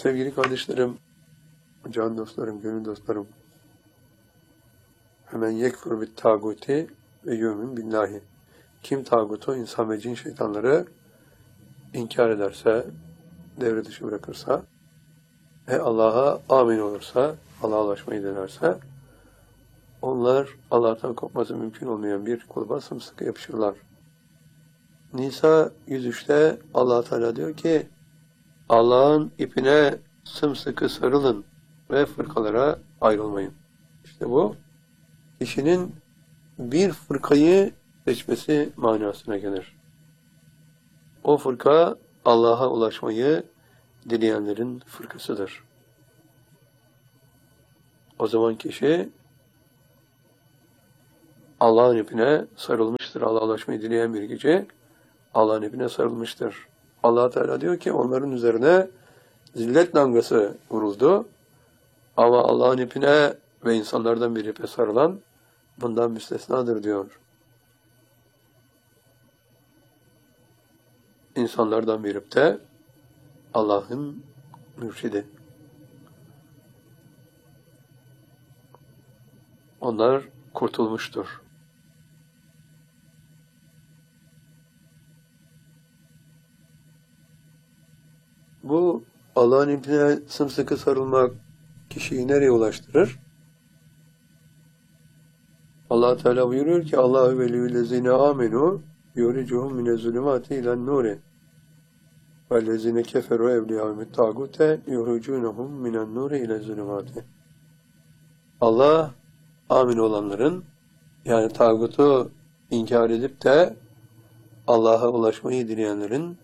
Sevgili kardeşlerim, can dostlarım, gönül dostlarım, hemen yekfur bit tağuti ve yu'min billahi. Kim tağutu, insan ve cin şeytanları inkar ederse, devre dışı bırakırsa ve Allah'a amin olursa, Allah'a ulaşmayı denerse, onlar Allah'tan kopması mümkün olmayan bir kulba sımsıkı yapışırlar. Nisa 103'te Allah Teala diyor ki, Allah'ın ipine sımsıkı sarılın ve fırkalara ayrılmayın. İşte bu, kişinin bir fırkayı seçmesi manasına gelir. O fırka, Allah'a ulaşmayı dileyenlerin fırkasıdır. O zaman kişi, Allah'ın ipine sarılmıştır. Allah'a ulaşmayı dileyen bir kişi, Allah'ın ipine sarılmıştır. Allah Teala diyor ki, onların üzerine zillet damgası vuruldu. Ama Allah'ın ipine ve insanlardan bir ipe sarılan bundan müstesnadır diyor. İnsanlardan bir ip de Allah'ın mürşidi. Onlar kurtulmuştur. Bu Allah'ın ipine sımsıkı sarılmak kişiyi nereye ulaştırır? Allah Teala buyuruyor ki Allahu veliyyüllezine amenu yuricuhum minez-zulümati ilen-nuri vellezine keferu evliyâhumut tâgute yuricuhum minen-nuri ile-zulümati. Allah amin olanların, yani tağutu inkar edip de Allah'a ulaşmayı dileyenlerin,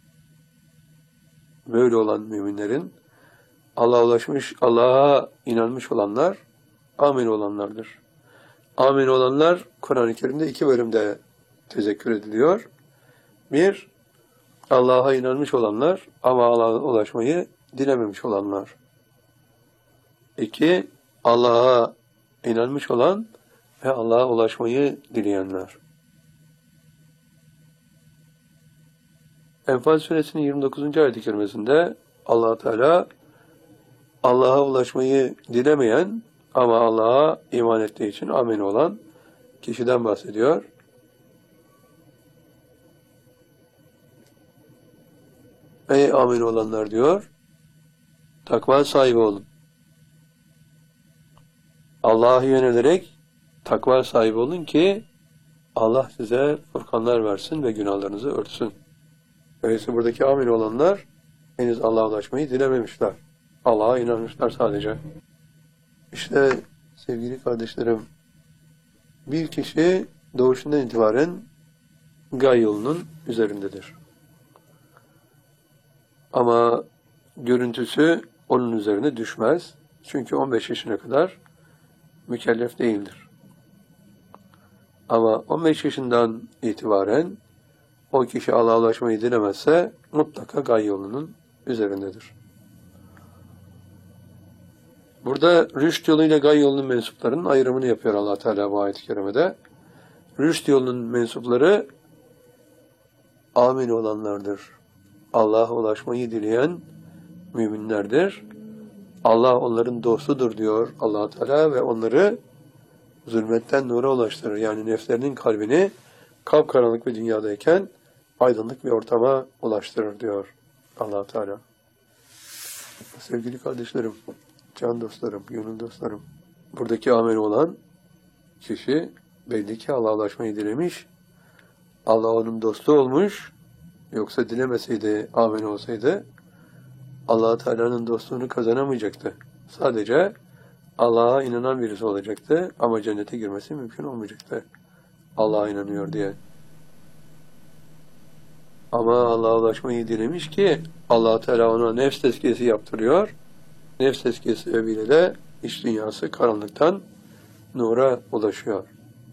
böyle olan müminlerin, Allah'a ulaşmış, Allah'a inanmış olanlar, amin olanlardır. Amin olanlar, Kur'an-ı Kerim'de 2 bölümde tezekkür ediliyor. Bir, Allah'a inanmış olanlar ama Allah'a ulaşmayı dilememiş olanlar. 2, Allah'a inanmış olan ve Allah'a ulaşmayı dileyenler. Enfal suresinin 29. ayet-i kerimesinde Allah Teala Allah'a ulaşmayı dilemeyen ama Allah'a iman ettiği için amin olan kişiden bahsediyor. Ey amin olanlar diyor, takva sahibi olun. Allah'a yönelerek takva sahibi olun ki Allah size furkanlar versin ve günahlarınızı örtsün. Öyleyse buradaki amin olanlar henüz Allah'a ulaşmayı dilememişler. Allah'a inanmışlar sadece. İşte sevgili kardeşlerim, bir kişi doğuşundan itibaren gay yolunun üzerindedir. Ama görüntüsü onun üzerine düşmez. Çünkü 15 yaşına kadar mükellef değildir. Ama 15 yaşından itibaren o kişi Allah'a ulaşmayı dilemezse mutlaka gay yolunun üzerindedir. Burada rüşt yoluyla gay yolunun mensuplarının ayrımını yapıyor Allah Teala bu ayet-i kerimede. Rüşt yolunun mensupları amin olanlardır. Allah'a ulaşmayı dileyen müminlerdir. Allah onların dostudur diyor Allah Teala ve onları zulmetten nura ulaştırır. Yani nefslerinin kalbini kapkaranlık bir dünyadayken aydınlık bir ortama ulaştırır diyor Allah Teala. Sevgili kardeşlerim, can dostlarım, gönül dostlarım, buradaki amel olan kişi belli ki Allah'a ulaşmayı dilemiş, Allah onun dostu olmuş, yoksa dilemeseydi, amel olsaydı, Allah Teala'nın dostluğunu kazanamayacaktı. Sadece Allah'a inanan birisi olacaktı ama cennete girmesi mümkün olmayacaktı. Allah'a inanıyor diye. Ama Allah'a ulaşmayı dilemiş ki Allah Teala ona nefs tezkiyesi yaptırıyor. Nefs tezkiyesi sebebiyle de iç dünyası karanlıktan nura ulaşıyor.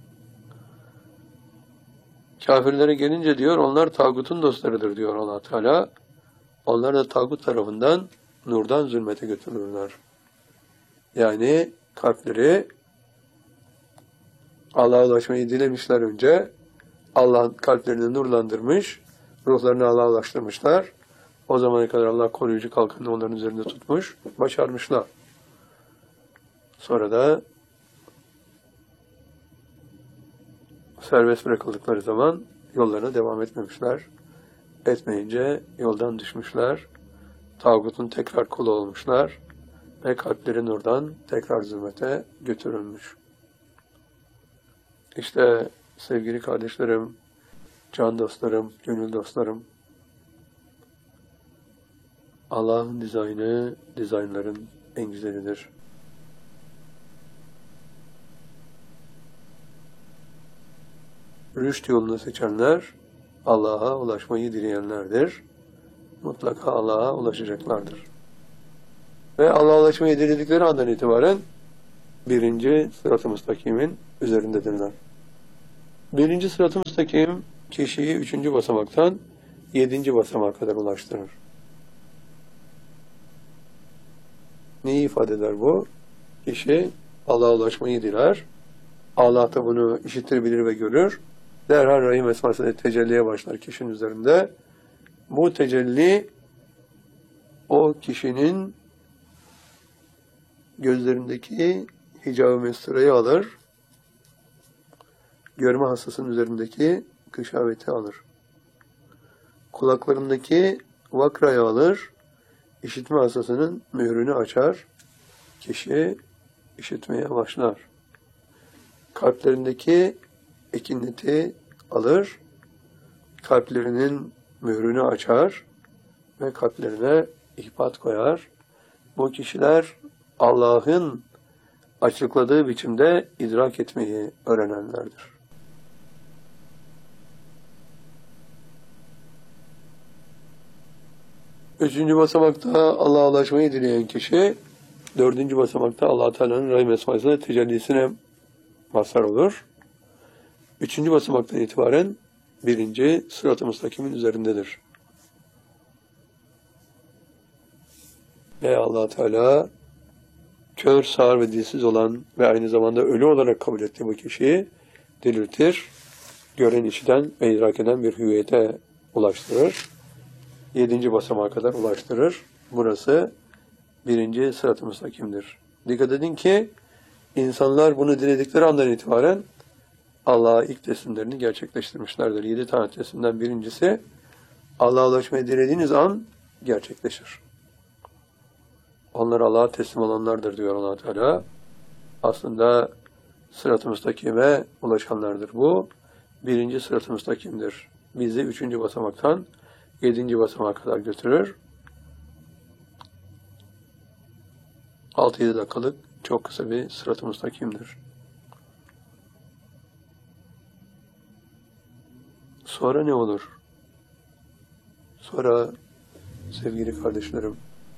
Kafirlere gelince diyor, onlar tağutun dostlarıdır diyor Allah Teala. Onlar da tağut tarafından nurdan zulmete götürülürler. Yani kalpleri Allah'a ulaşmayı dilemişler önce. Allah kalplerini nurlandırmış, ruhlarını Allah'a ulaştırmışlar. O zamana kadar Allah koruyucu kalkanını onların üzerinde tutmuş, başarmışlar. Sonra da serbest bırakıldıkları zaman yollarına devam etmemişler. Etmeyince yoldan düşmüşler. Tağutun tekrar kulu olmuşlar. Ve kalpleri nurdan tekrar zulmete götürülmüş. İşte sevgili kardeşlerim, can dostlarım, gönül dostlarım, Allah'ın dizaynı, dizaynların en güzelidir. Rüşt yolunu seçenler, Allah'a ulaşmayı dileyenlerdir. Mutlaka Allah'a ulaşacaklardır. Ve Allah'a ulaşmayı diledikleri andan itibaren birinci sırat-ı müstakimin üzerindedirler. Birinci sırat-ı müstakim kişiyi 3. basamaktan 7. basamağa kadar ulaştırır. Neyi ifade eder bu? Kişi Allah'a ulaşmayı diler. Allah da bunu işitir, bilir ve görür. Derhal Rahim esmasıyla tecelliye başlar kişinin üzerinde. Bu tecelli o kişinin gözlerindeki hicab-ı mesturayı alır. Görme hastasının üzerindeki kışaveti alır. Kulaklarındaki vakrayı alır. İşitme hastasının mührünü açar. Kişi işitmeye başlar. Kalplerindeki ekineti alır. Kalplerinin mührünü açar ve kalplerine ihbat koyar. Bu kişiler Allah'ın açıkladığı biçimde idrak etmeyi öğrenenlerdir. Üçüncü basamakta Allah'a ulaşmayı dileyen kişi, 4. basamakta Allah-u Teala'nın Rahim esmasıyla tecellisine mazhar olur. 3. basamaktan itibaren 1. sırat-ı müstakimin üzerindedir. Ve Allah-u Teala kör, sağır ve dilsiz olan ve aynı zamanda ölü olarak kabul ettiği bu kişiyi diriltir, gören, işiten ve idrak eden bir hüviyete ulaştırır. 7. basamağa kadar ulaştırır. Burası 1. sırat-ı müstakimdir. Dikkat edin ki insanlar bunu diledikleri andan itibaren Allah'a ilk teslimlerini gerçekleştirmişlerdir. 7 tane teslimden birincisi Allah'a ulaşmayı dilediğiniz an gerçekleşir. Onlar Allah'a teslim olanlardır diyor Allah Teala. Aslında sırat-ı müstakime ulaşanlardır bu. 1. sırat-ı müstakimdir. Bizi 3. basamaktan 7. basamağa kadar götürür. 6-7 dakikalık çok kısa bir sırat-ı müstakimdir. Sonra ne olur? Sonra sevgili kardeşlerim,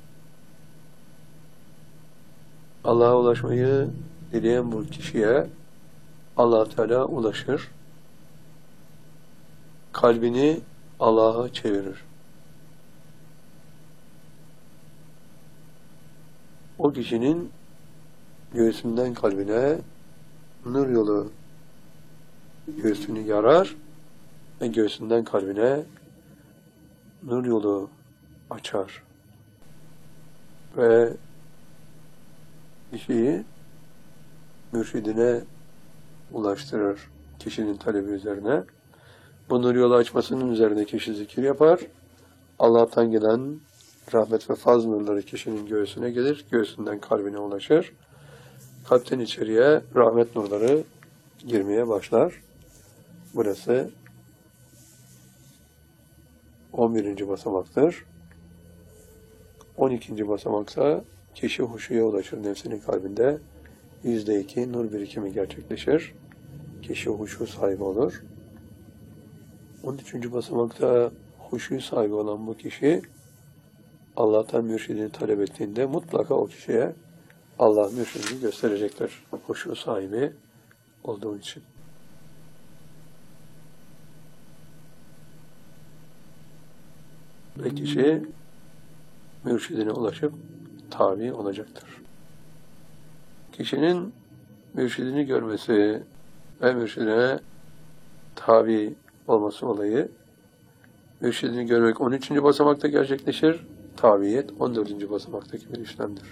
Allah'a ulaşmayı dileyen bu kişiye Allah Teala ulaşır. Kalbini Allah'a çevirir. O kişinin göğsünden kalbine nur yolu göğsünü yarar ve göğsünden kalbine nur yolu açar. Ve kişiyi mürşidine ulaştırır kişinin talebi üzerine. Bu nur yolu açmasının üzerine kişi zikir yapar. Allah'tan gelen rahmet ve faz nurları kişinin göğsüne gelir. Göğsünden kalbine ulaşır. Kalpten içeriye rahmet nurları girmeye başlar. Burası 11. basamaktır. 12. basamaksa kişi huşuya ulaşır. Nefsinin kalbinde %2 nur birikimi gerçekleşir. Kişi huşu sahibi olur. 13. basamakta huşu sahibi olan bu kişi Allah'tan mürşidini talep ettiğinde mutlaka o kişiye Allah mürşidini gösterecektir. Huşu sahibi olduğu için. Ve kişi mürşidine ulaşıp tabi olacaktır. Kişinin mürşidini görmesi ve mürşidine tabi olması olayı Mürşidini görmek 13. basamakta gerçekleşir. Tabiyet 14. basamaktaki bir işlemdir.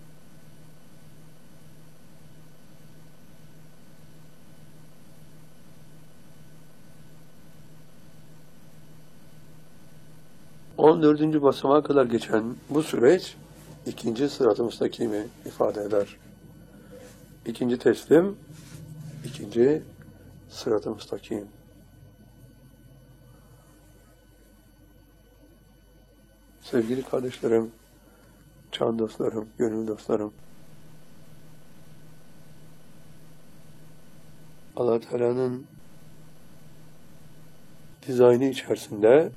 On dördüncü basamağa kadar geçen bu süreç ikinci sırat-ı müstakimi ifade eder. İkinci teslim, ikinci sırat-ı müstakim. Sevgili kardeşlerim, can dostlarım, gönül dostlarım, Allah Teala'nın dizaynı içerisinde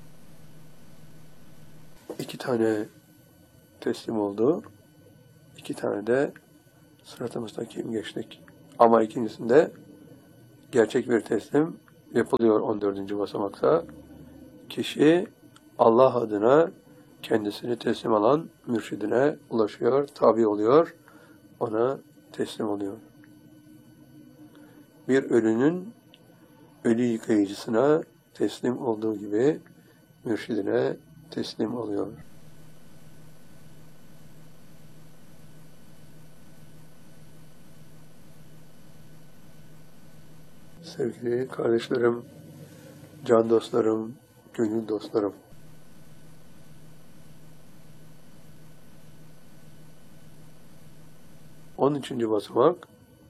iki tane teslim oldu, iki tane de sırat-ı müstakim geçtik. Ama ikincisinde gerçek bir teslim yapılıyor 14. basamakta. Kişi Allah adına kendisini teslim alan mürşidine ulaşıyor, tabi oluyor, ona teslim oluyor. Bir ölünün ölü yıkayıcısına teslim olduğu gibi mürşidine teslim oluyor. Sevgili kardeşlerim, can dostlarım, gönül dostlarım, 13. basamak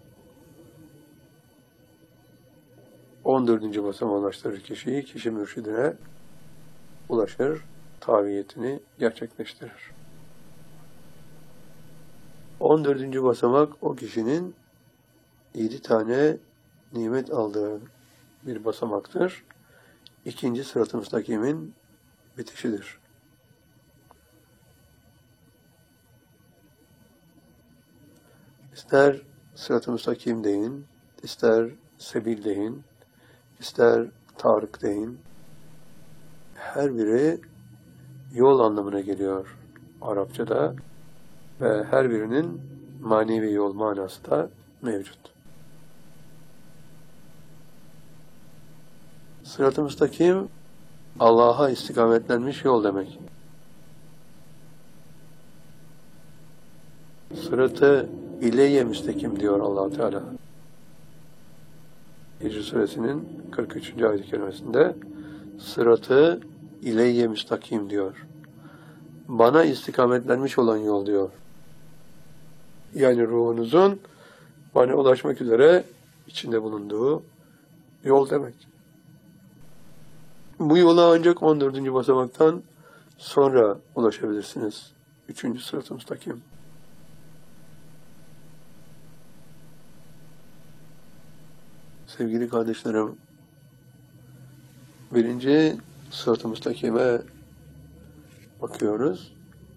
14. basamağa ulaştırır kişiyi, kişi mürşidine ulaşır, taviyetini gerçekleştirir. 14. basamak o kişinin 7 tane nimet aldığı bir basamaktır. İkinci sırat-ı müstakimin bitişidir. İster sırat-ı müstakim deyin, ister sebil deyin, ister tarık deyin. Her biri yol anlamına geliyor Arapçada ve her birinin manevi yol manası da mevcut. Sırat-ı müstakim Allah'a istikametlenmiş yol demek. Sırat-ı ileyye müstakim diyor Allah Teala. Hicr suresinin 43. ayet-i kerimesinde sırat-ı ileyye müstakim diyor. Bana istikametlenmiş olan yol diyor. Yani ruhunuzun bana ulaşmak üzere içinde bulunduğu yol demek. Bu yola ancak 14. basamaktan sonra ulaşabilirsiniz. 3. sırat-ı müstakim. Sevgili kardeşlerim, 1. sırat-ı müstakime bakıyoruz.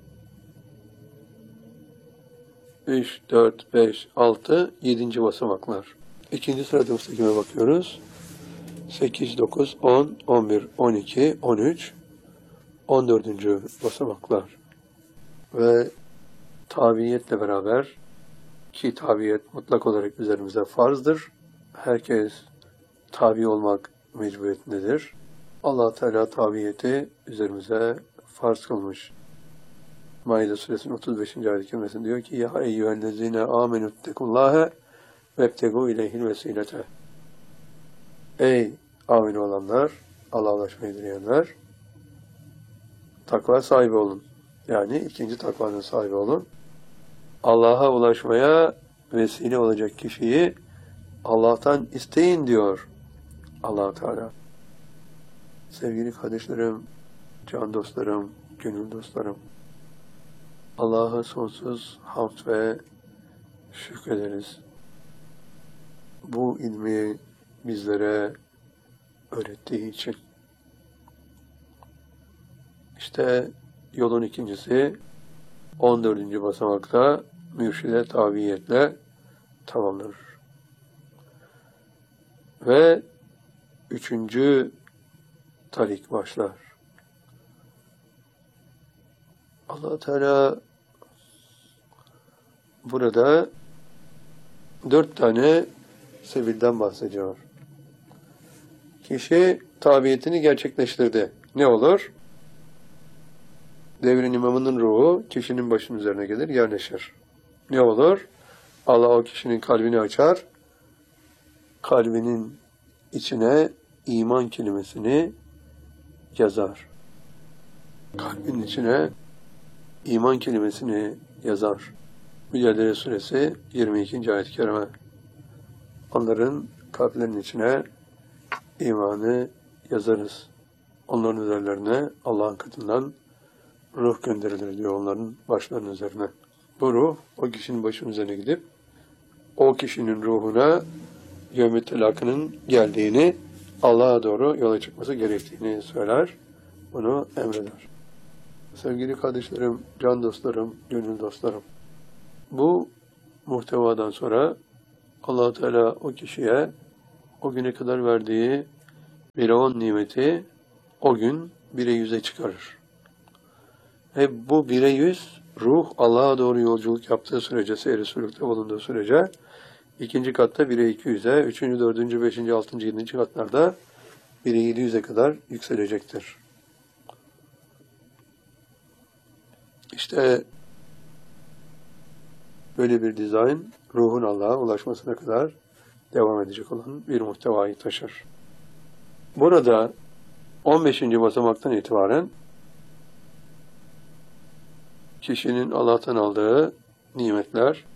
3, 4, 5, 6, 7. basamaklar. 2. sırat-ı müstakime bakıyoruz. 8, 9, 10, 11, 12, 13, 14. basamaklar. Ve tabiiyetle beraber, ki tabiiyet mutlak olarak üzerimize farzdır. Herkes tabi olmak mecburiyetindedir. Allah Teala tabiyeti üzerimize farz kılmış. Maide suresinin 35. ayet-i kerimesinde diyor ki: "Ya eyyühellezine amenüttekullâhe vebtegû ileyhil vesilete." Ey amin olanlar, Allah'a ulaşmayı dileyenler, takva sahibi olun. Yani ikinci takvanın sahibi olun. Allah'a ulaşmaya vesile olacak kişiyi Allah'tan isteyin diyor Allah Teala. Sevgili kardeşlerim, can dostlarım, gönül dostlarım, Allah'a sonsuz hamd ve şükrederiz. Bu ilmi bizlere öğrettiği için. İşte yolun ikincisi 14. basamakta mürşide tabiiyetle tamamlanır. Ve 3. tarik başlar. Allah Teala burada 4 tane sebilden bahsediyor. Kişi tabiyetini gerçekleştirdi. Ne olur? Devrin imamının ruhu kişinin başının üzerine gelir, yerleşir. Ne olur? Allah o kişinin kalbini açar, kalbinin içine iman kelimesini yazar. Kalbin içine iman kelimesini yazar. Mücadele Suresi 22. ayet-i kerime. Onların kalplerinin içine imanı yazarız. Onların üzerlerine Allah'ın katından ruh gönderilir diyor onların başlarının üzerine. Bu ruh o kişinin başının üzerine gidip o kişinin ruhuna yevm-i telakının geldiğini, Allah'a doğru yola çıkması gerektiğini söyler. Bunu emreder. Sevgili kardeşlerim, can dostlarım, gönül dostlarım. Bu muhtevadan sonra Allah-u Teala o kişiye o güne kadar verdiği 1'e 10 nimeti o gün 1'e 100'e çıkarır. Ve bu 1'e 100 ruh Allah'a doğru yolculuk yaptığı sürece, seyri sülükte bulunduğu sürece ikinci katta 1'e 200'e, 3. 4. 5. 6. 7. katlarda 1'e 700'e kadar yükselecektir. İşte böyle bir dizayn ruhun Allah'a ulaşmasına kadar devam edecek olan bir muhtevayı taşır. Burada 15. basamaktan itibaren kişinin Allah'tan aldığı nimetler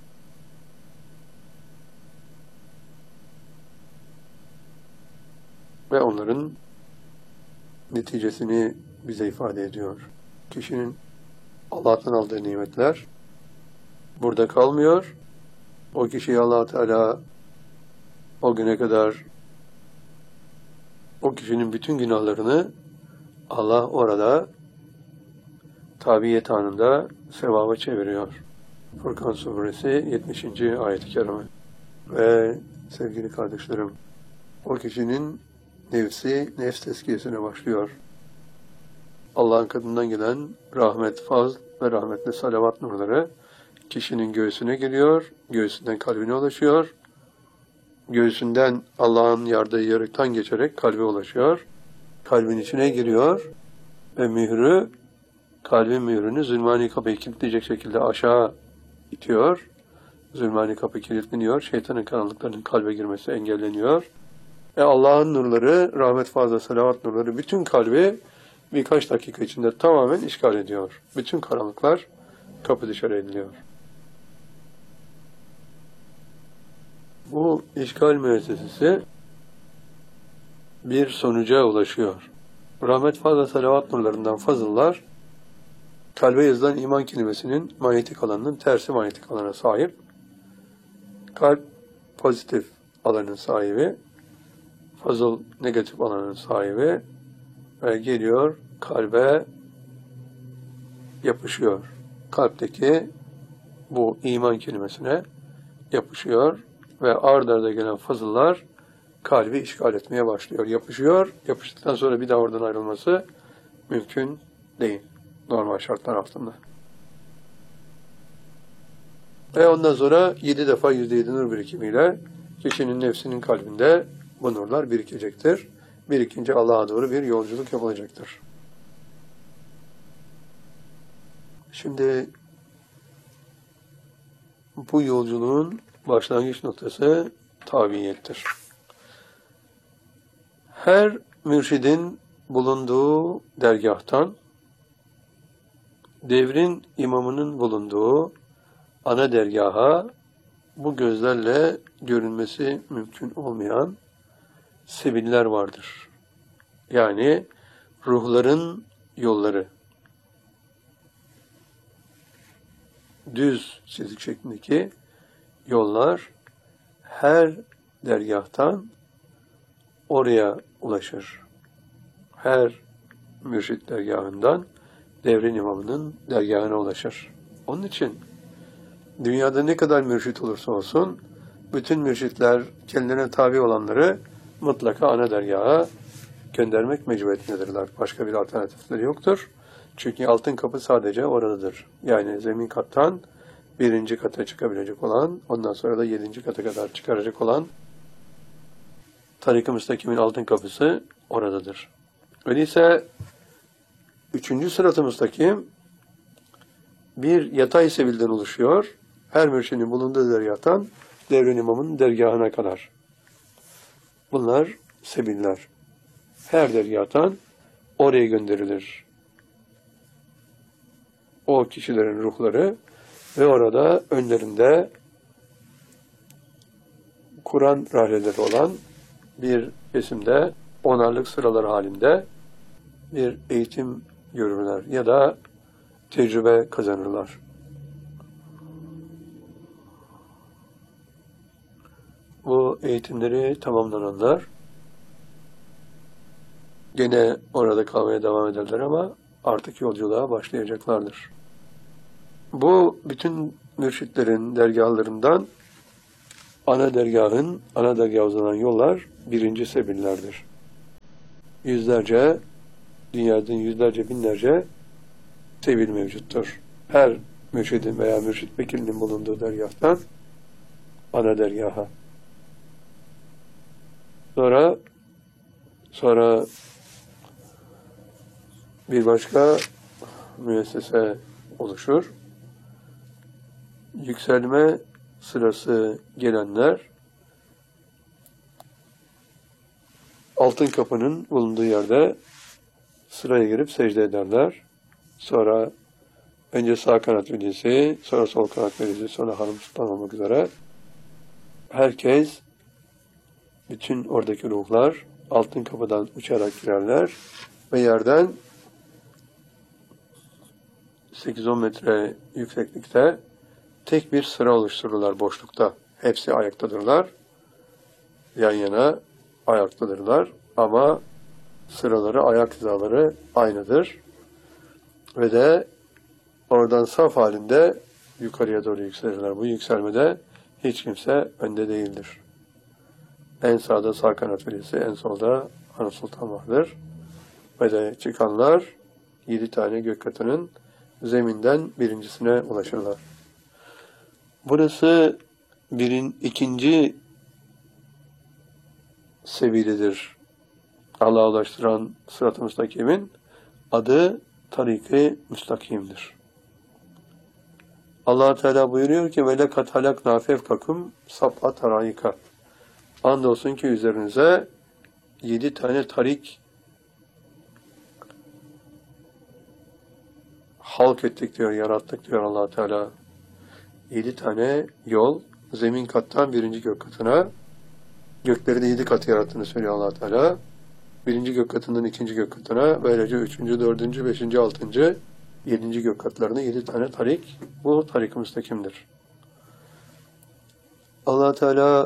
ve onların neticesini bize ifade ediyor. Kişinin Allah'tan aldığı nimetler burada kalmıyor. O kişiyi Allah Teala o güne kadar o kişinin bütün günahlarını Allah orada tabiyet anında sevaba çeviriyor. Furkan Suresi 70. ayet-i kerime. Ve sevgili kardeşlerim, o kişinin nefsi, nefs tezkiyesine başlıyor. Allah'ın katından gelen rahmet, fazl ve rahmetli salavat nurları kişinin göğsüne geliyor, göğsünden kalbine ulaşıyor, göğsünden Allah'ın yardığı yarıktan geçerek kalbe ulaşıyor, kalbin içine giriyor ve mührü, kalbin mührünü zulmani kapıyı kilitleyecek şekilde aşağı itiyor. Zulmani kapı kilitleniyor, şeytanın karanlıklarının kalbe girmesi engelleniyor. Ve Allah'ın nurları, rahmet, fazla salavat nurları bütün kalbi birkaç dakika içinde tamamen işgal ediyor. Bütün karanlıklar kapı dışarı ediliyor. Bu işgal müessesesi bir sonuca ulaşıyor. Rahmet, fazla salavat nurlarından fazıllar, kalbe yazılan iman kelimesinin manyetik alanının tersi manyetik alana sahip. Kalp pozitif alanın sahibi, fazıl negatif alanın sahibi ve geliyor kalbe yapışıyor. Kalpteki bu iman kelimesine yapışıyor ve ard arda gelen fazıllar kalbi işgal etmeye başlıyor. Yapışıyor, yapıştıktan sonra bir daha oradan ayrılması mümkün değil. Normal şartlar altında. Ve ondan sonra 7 defa %7 nur birikimiyle kişinin nefsinin kalbinde bu nurlar birikecektir. Birikince Allah'a doğru bir yolculuk yapılacaktır. Şimdi bu yolculuğun başlangıç noktası tabiyettir. Her mürşidin bulunduğu dergâhtan, devrin imamının bulunduğu ana dergaha bu gözlerle görünmesi mümkün olmayan sebiller vardır. Yani ruhların yolları. Düz çizik şeklindeki yollar her dergâhtan oraya ulaşır. Her mürşit dergâhından devrin imamının dergâhına ulaşır. Onun için dünyada ne kadar mürşit olursa olsun bütün mürşitler kendilerine tabi olanları mutlaka ana dergaha göndermek mecburiyetindedirler. Başka bir alternatifleri yoktur. Çünkü altın kapı sadece oradadır. Yani zemin kattan 1. kata çıkabilecek olan, ondan sonra da 7. kata kadar çıkaracak olan Tarik-ı Müstakim'in altın kapısı oradadır. Öyleyse 3. sırat-ı müstakim bir yatay sebilden oluşuyor. Her mürşidin bulunduğu dergâhtan Devran İmam'ın dergâhına kadar. Bunlar sebiller. Her dergâhtan oraya gönderilir o kişilerin ruhları ve orada önlerinde Kur'an rahleleri olan bir kesimde onarlık sıralar halinde bir eğitim görürler ya da tecrübe kazanırlar. Bu eğitimleri tamamlananlar gene orada kalmaya devam ederler ama artık yolculuğa başlayacaklardır. Bu bütün mürşitlerin dergahlarından ana dergaha uzanan yollar 1. sebillerdir. Yüzlerce, dünyanın yüzlerce, binlerce sebil mevcuttur. Her mürşidin veya mürşit vekilinin bulunduğu dergahtan ana dergaha. Sonra bir başka müessese oluşur. Yükselme sırası gelenler altın kapının bulunduğu yerde sıraya girip secde ederler. Sonra önce sağ kanat velisi, sonra sol kanat velisi, sonra hanım sultan olmak üzere herkes, bütün oradaki ruhlar altın kapıdan uçarak girerler ve yerden 8-10 metre yükseklikte tek bir sıra oluştururlar boşlukta. Hepsi ayaktadırlar. Yan yana ayaktadırlar. Ama sıraları, ayak hizaları aynıdır. Ve de oradan saf halinde yukarıya doğru yükselirler. Bu yükselmede hiç kimse önde değildir. En sağda sağ kanat velisi, en solda Hanım Sultan vardır. Ve de çıkanlar 7 tane gök katının zeminden birincisine ulaşırlar. Burası ikinci seviyedir. Allah'a ulaştıran sırat-ı müstakimin adı tarik-i müstakimdir. Allah Teala buyuruyor ki ve lekat halakna fevkakum sab'a tarayika. Andolsun ki üzerinize 7 tane tarik halk ettik diyor, yarattık diyor Allah Teala. 7 tane yol, zemin kattan 1. gök katına, gökleri de 7 kat yarattığını söylüyor Allah Teala. 1. gök katından 2. gök katına, böylece 3., 4., 5., 6., 7. gök katlarına 7 tane tarik, bu tarik-i müstakimdir. Allah Teala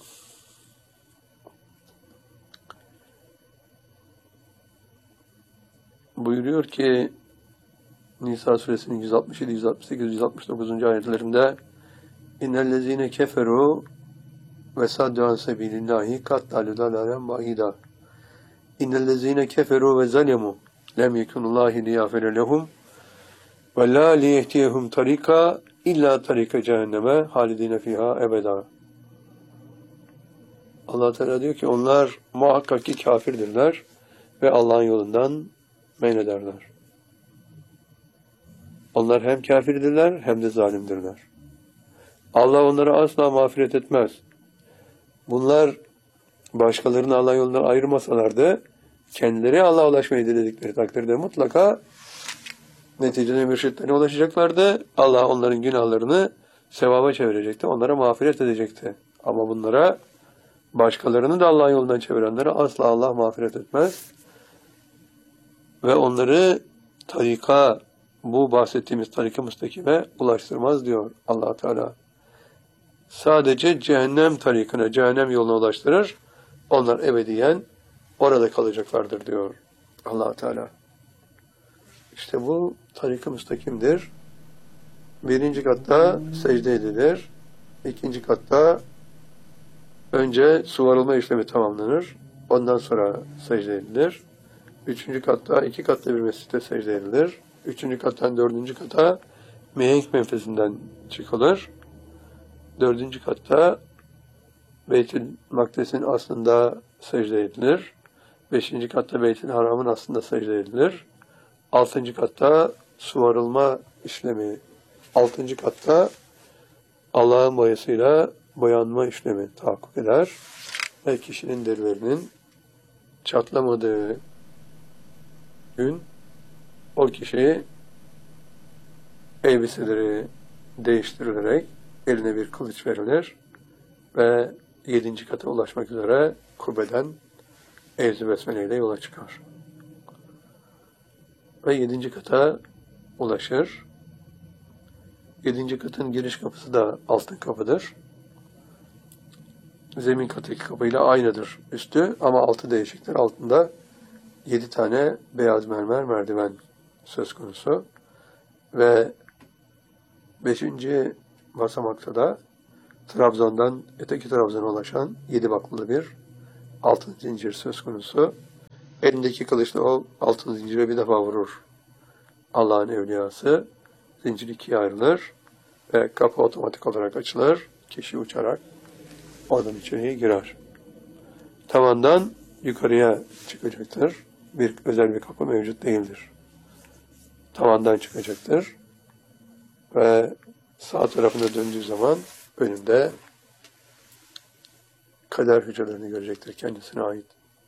buyuruyor ki Nisa suresinin 167, 168, 169. ayetlerinde İnnellezîne keferû ve saddu an sebilillâhi kattâlü dalâlen ba'îdâ. İnnellezîne keferû ve zalemû lem yekunullâhi liyâfere lehum ve lâ liyehtiyehum tarika illa tarika cehenneme halidîne fîhâ ebedâ. Allah Teala diyor ki onlar muhakkak ki kafirdirler ve Allah'ın yolundan men ederler. Onlar hem kafirdirler hem de zalimdirler. Allah onları asla mağfiret etmez. Bunlar başkalarını Allah yolundan ayırmasalardı, kendileri Allah'a ulaşmayı diledikleri takdirde mutlaka neticede mürşitlerine ulaşacaklardı. Allah onların günahlarını sevaba çevirecekti, onlara mağfiret edecekti. Ama bunlara, başkalarını da Allah yolundan çevirenlere asla Allah mağfiret etmez. Ve onları tarika, bu bahsettiğimiz tarik-i müstakime ulaştırmaz diyor Allah Teala. Sadece cehennem tarikine, cehennem yoluna ulaştırır. Onlar ebediyen orada kalacaklardır diyor Allah Teala. İşte bu tarik-i müstakimdir. 1. katta secde edilir. 2. katta önce suvarılma işlemi tamamlanır. Ondan sonra secde edilir. 3. katta 2 katlı bir mescitte secde edilir. 3. kattan 4. kata mihenk menfezinden çıkılır. 4. katta Beytül Makdes'in aslında secde edilir. Beşinci katta Beyt-i Haram'ın aslında secde edilir. Altıncı katta suvarılma işlemi. Altıncı katta Allah'ın boyasıyla boyanma işlemi tahakkuk eder. Ve kişinin derilerinin çatlamadığı gün o kişi elbiseleri değiştirilerek eline bir kılıç verilir ve 7. kata ulaşmak üzere kubbeden Evz-i Besmele ile yola çıkar. Ve 7. kata ulaşır. 7. katın giriş kapısı da altın kapıdır. Zemin kattaki kapıyla aynıdır üstü ama altı değişiktir. Altında 7 tane beyaz mermer merdiven söz konusu. Ve 5. basamakta da Trabzon'dan öteki Trabzon'a ulaşan 7 baklılı bir altın zincir söz konusu. Elindeki kılıçla o altın zincire bir defa vurur. Allah'ın evliyası. Zincir ikiye ayrılır ve kapı otomatik olarak açılır. Kişi uçarak oradan içeriye girer. Tavandan yukarıya çıkacaktır. Özel bir kapı mevcut değildir. Tavandan çıkacaktır. Ve sağ tarafına döndüğü zaman önünde kader hücrelerini görecektir kendisine ait.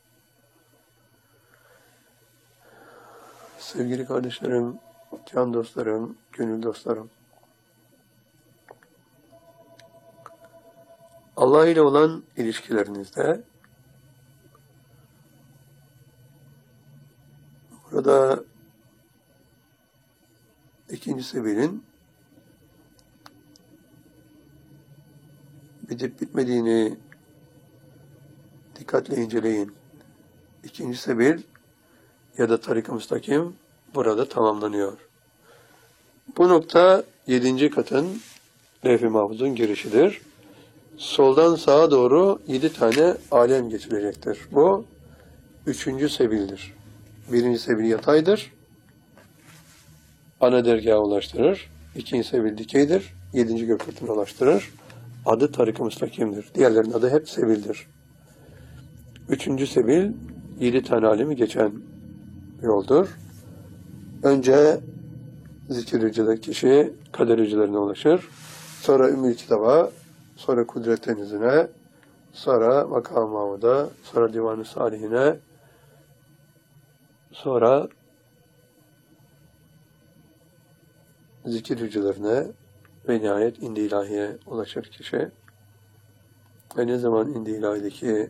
Sevgili kardeşlerim, can dostlarım, gönül dostlarım. Allah ile olan ilişkilerinizde burada ikinci sebenin bitip bitmediğini dikkatle inceleyin. İkinci sebil ya da tarik-ı müstakim burada tamamlanıyor. Bu nokta 7. katın Levh-i Mahfuz'un girişidir. Soldan sağa doğru 7 tane alem geçilecektir. Bu 3. sebildir. 1. sebil yataydır. Ana dergaha ulaştırır. 2. sebil dikeydir. 7. gökkurtuna ulaştırır. Adı tarik-ı müstakimdir. Diğerlerinin adı hep sebildir. 3. sebil 7 tane alemi geçen yoldur. Önce zikir hücrede kişi kader hücrelerine ulaşır. Sonra Ümmü Kitaba, sonra Kudret Denizi'ne, sonra Makam-ı Mahmud'a, sonra Divan-ı Salihine, sonra zikir hücrelerine ve nihayet indi ilahiye ulaşır kişi. Ve ne zaman indi ilahideki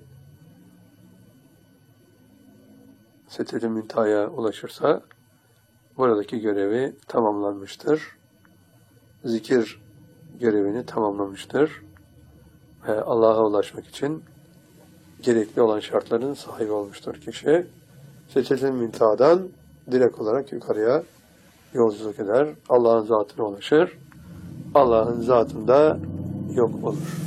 Sedret-i Münteha'ya ulaşırsa buradaki görevi tamamlanmıştır. Zikir görevini tamamlamıştır. Ve Allah'a ulaşmak için gerekli olan şartların sahibi olmuştur kişi. Sedret-i Münteha'dan direkt olarak yukarıya yolculuk eder. Allah'ın zatına ulaşır. Allah'ın zatında yok olur.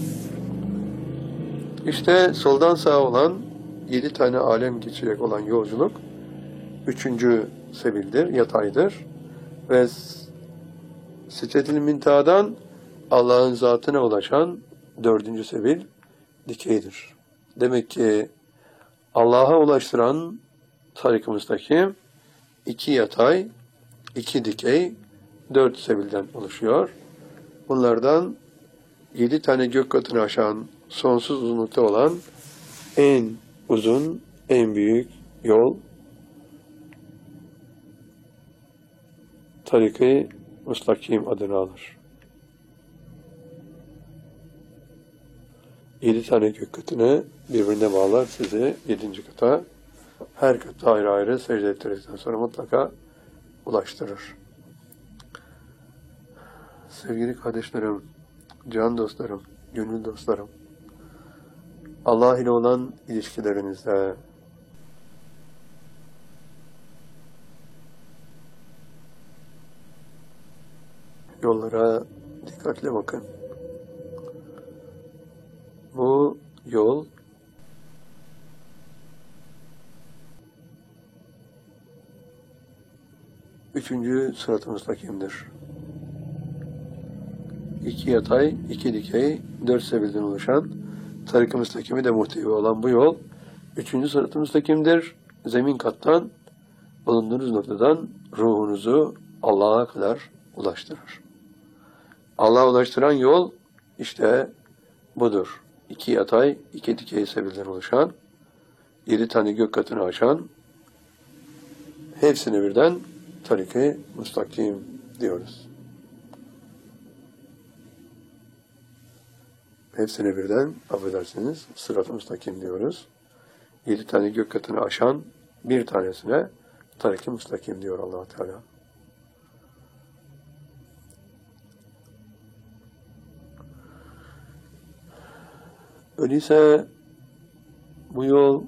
İşte soldan sağa olan 7 tane alem geçecek olan yolculuk 3. sebildir, yataydır. Ve Sedret-i Münteha'dan Allah'ın zatına ulaşan 4. sebil dikeydir. Demek ki Allah'a ulaştıran tarik-ı müstakim 2 yatay, 2 dikey, 4 sebilden oluşuyor. Bunlardan 7 tane gök katını aşan sonsuz uzunlukta olan en uzun, en büyük yol tarik-i müstakim adını alır. 7 tane gök katını birbirine bağlar sizi 7. kata. Her katta ayrı ayrı secde ettirdikten sonra mutlaka ulaştırır. Sevgili kardeşlerim, can dostlarım, gönül dostlarım, Allah ile olan ilişkilerinizde yollara dikkatle bakın. Bu yol üçüncü sırat-ı müstakimdir. 2 yatay, 2 dikey, 4 sebilden oluşan tarik-ı müstakimi de muhtevi olan bu yol 3. sırat-ı müstakimdir. zemin kattan, bulunduğunuz noktadan ruhunuzu Allah'a kadar ulaştırır. Allah'a ulaştıran yol işte budur. 2 yatay, 2 dikey sebepler oluşan, 7 tane gök katını aşan, hepsini birden tarik-i müstakim diyoruz. Hepsine birden, affedersiniz, sırat-ı müstakim diyoruz. 7 tane gök katını aşan bir tanesine tarik-i müstakim diyor Allah Teala. Öyleyse bu yol,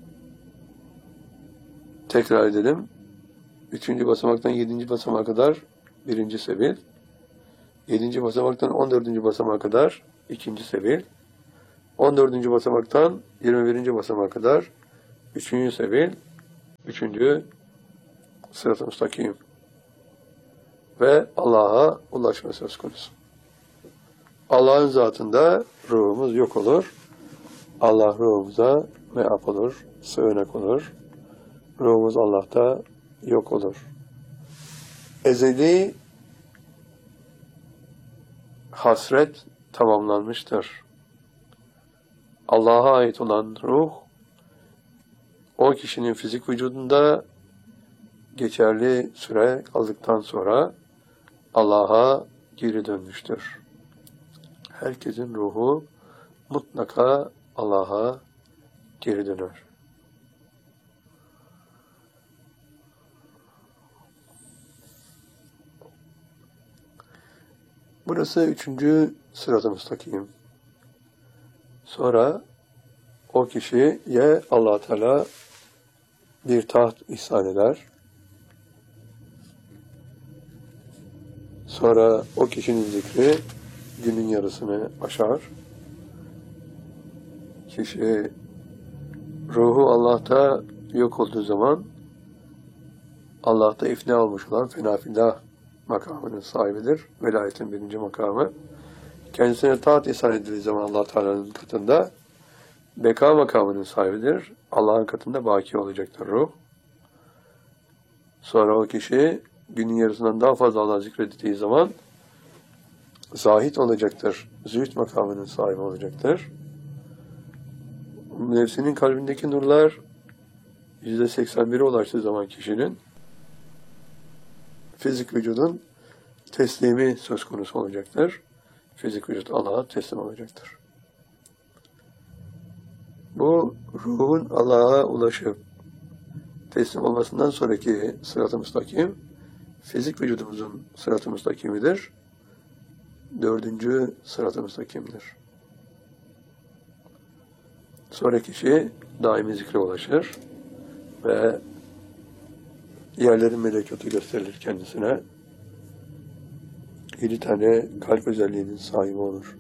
tekrar edelim. 3. basamaktan 7. basamağa kadar 1. sebil. 7. basamaktan 14. basamağa kadar 2. sebil. 14. basamaktan 21. basamağa kadar 3. sebil. 3. sırat-ı müstakim. Ve Allah'a ulaşma söz konusu. Allah'ın zatında ruhumuz yok olur. Allah ruhumuza meap olur, sığınak olur. Ruhumuz Allah'ta yok olur. Ezeli hasret tamamlanmıştır. Allah'a ait olan ruh, o kişinin fizik vücudunda geçerli süre kaldıktan sonra Allah'a geri dönmüştür. Herkesin ruhu mutlaka Allah'a geri döner. Burası 3. sırat-ı müstakim. Sonra o kişiye Allah Teala bir taht ihsan eder. Sonra o kişinin zikri günün yarısını aşar. Kişi ruhu Allah'ta yok olduğu zaman Allah'ta ifna olmuş olan fenafillah makamının sahibidir. Velayetin 1. makamı. Kendisine taat ihsan edildiği zaman Allah Teala'nın katında beka makamının sahibidir. Allah'ın katında baki olacaktır ruh. Sonra o kişi günün yarısından daha fazla Allah zikredildiği zaman zahid olacaktır. Zühd makamının sahibi olacaktır. Nefsinin kalbindeki nurlar %81'e ulaştığı zaman kişinin fizik vücudun teslimi söz konusu olacaktır. Fizik vücut Allah'a teslim olacaktır. Bu ruhun Allah'a ulaşıp teslim olmasından sonraki sırat-ı müstakim, fizik vücudumuzun sırat-ı müstakimidir. 4. sırat-ı müstakimdir. Sonra kişi daimi zikre ulaşır ve yerlerin melekûtu gösterilir kendisine. 7 tane kalp özelliğinin sahibi olur.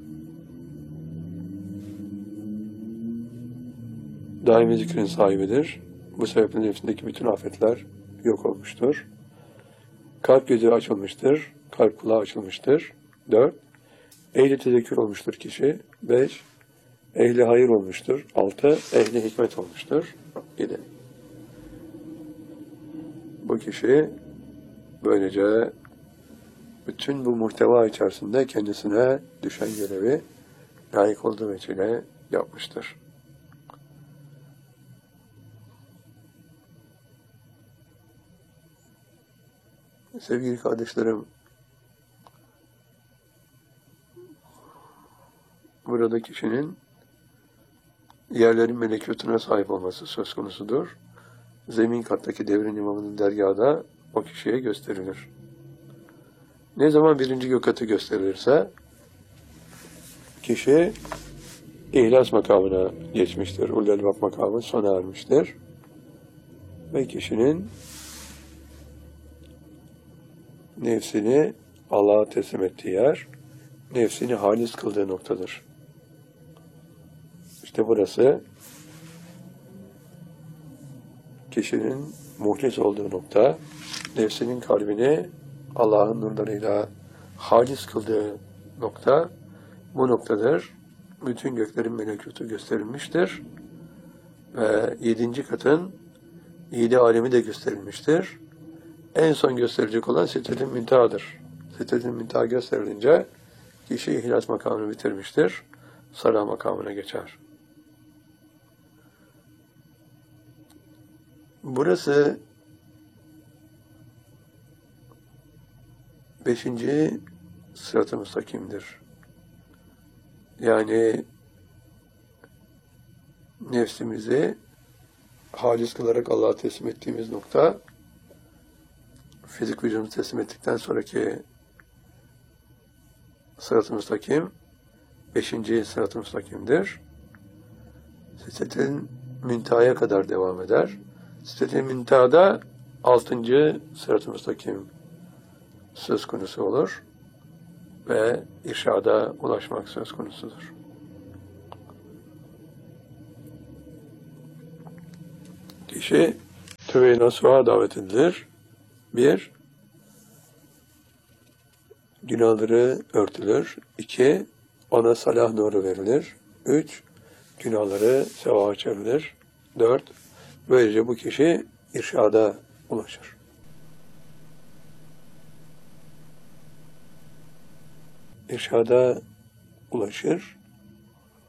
Daimi zikrin sahibidir. Bu sebeple nefsindeki bütün afetler yok olmuştur. Kalp gözü açılmıştır. Kalp kulağı açılmıştır. 4. Ehli tezekkür olmuştur kişi. 5. Ehli hayır olmuştur. 6. Ehli hikmet olmuştur. 7. Bu kişi böylece bütün bu muhteva içerisinde kendisine düşen görevi layık olduğu veçile yapmıştır. Sevgili kardeşlerim, burada kişinin yerlerin melekûtuna sahip olması söz konusudur. Zemin kattaki devrin imamının dergahı o kişiye gösterilir. Ne zaman 1. gök katı gösterilirse kişi İhlas makamına geçmiştir. Ulul-Elbab makamı sona ermiştir. Ve kişinin nefsini Allah'a teslim ettiği yer, nefsini halis kıldığı noktadır. İşte burası kişinin muhlis olduğu nokta, nefsinin kalbini Allah'ın nurlarıyla halis kıldığı nokta, bu noktadır. Bütün göklerin melekûtu gösterilmiştir. Ve 7. katın İyiliği alemi de gösterilmiştir. En son gösterilecek olan Sidret-i Münteha'dır. Sidret-i Münteha gösterilince kişi ihlas makamını bitirmiştir. Salah makamına geçer. Burası 5. sırat-ı müstakimdir. Yani nefsimizi halis kılarak Allah'a teslim ettiğimiz nokta, fizik vücudumuzu teslim ettikten sonraki sırat-ı müstakim 5. sırat-ı müstakimdir. Sidret-i Münteha'ya kadar devam eder. Sidret-i Münteha'da 6. sırat-ı müstakim söz konusu olur ve irşada ulaşmak söz konusudur. Kişi tövbe-i nasuha davet edilir. 1. Günahları örtülür. 2. Ona salah nuru verilir. 3. Günahları sevaba çevrilir. 4. Böylece bu kişi irşada ulaşır. İrşada ulaşır.